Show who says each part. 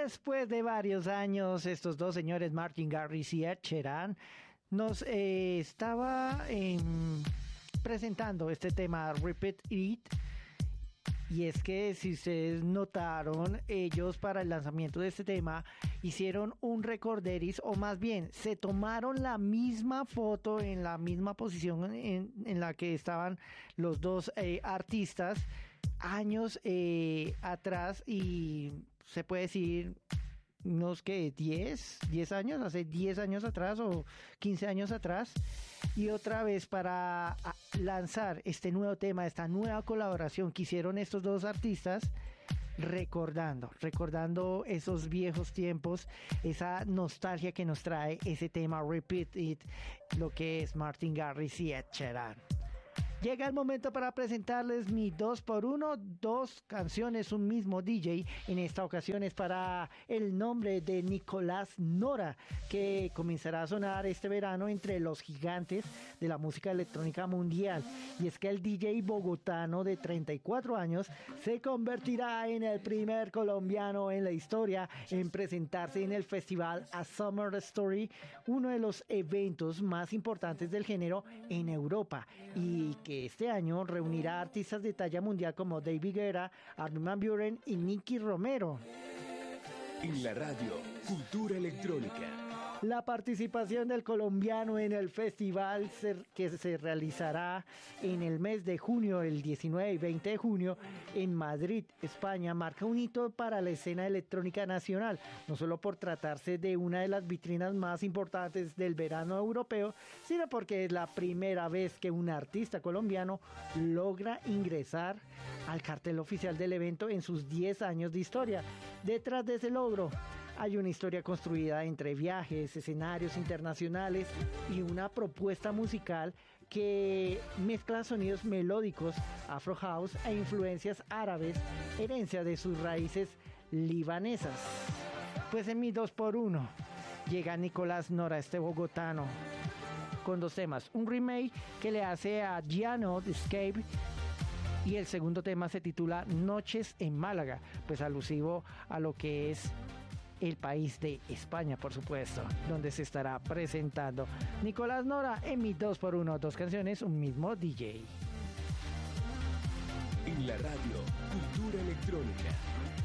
Speaker 1: Después de varios años, estos dos señores, Martin Garrix y Ed Sheeran, nos estaba presentando este tema Repeat It. Y es que si ustedes notaron, ellos para el lanzamiento de este tema hicieron un recorderis, o más bien se tomaron la misma foto en la misma posición en la que estaban los dos artistas años atrás, y se puede decir unos que 10 años, hace 10 años atrás o 15 años atrás, y otra vez para lanzar este nuevo tema, esta nueva colaboración que hicieron estos dos artistas, recordando esos viejos tiempos, esa nostalgia que nos trae ese tema Repeat It, lo que es Martin Garrix y Ed Sheeran. Llega el momento para presentarles mi 2x1, dos canciones, un mismo DJ. En esta ocasión es para el nombre de Nicolás Nora, que comenzará a sonar este verano entre los gigantes de la música electrónica mundial. Y es que el DJ bogotano de 34 años se convertirá en el primer colombiano en la historia en presentarse en el festival A Summer Story, uno de los eventos más importantes del género en Europa, y que este año reunirá artistas de talla mundial como David Guetta, Armin van Buuren y Nicky Romero.
Speaker 2: En la radio, Cultura Electrónica.
Speaker 1: La participación del colombiano en el festival que se realizará en el mes de junio, el 19 y 20 de junio, en Madrid, España, marca un hito para la escena electrónica nacional, no solo por tratarse de una de las vitrinas más importantes del verano europeo, sino porque es la primera vez que un artista colombiano logra ingresar al cartel oficial del evento en sus 10 años de historia. Detrás de ese logro hay una historia construida entre viajes, escenarios internacionales y una propuesta musical que mezcla sonidos melódicos, afro house e influencias árabes, herencia de sus raíces libanesas. Pues en mi 2x1 llega Nicolás Nora, este bogotano, con dos temas. Un remake que le hace a Giano de Escape, y el segundo tema se titula Noches en Málaga, pues alusivo a lo que es el país de España, por supuesto, donde se estará presentando Nicolás Nora en mi 2x1, dos canciones, un mismo DJ.
Speaker 2: En la radio, Cultura Electrónica.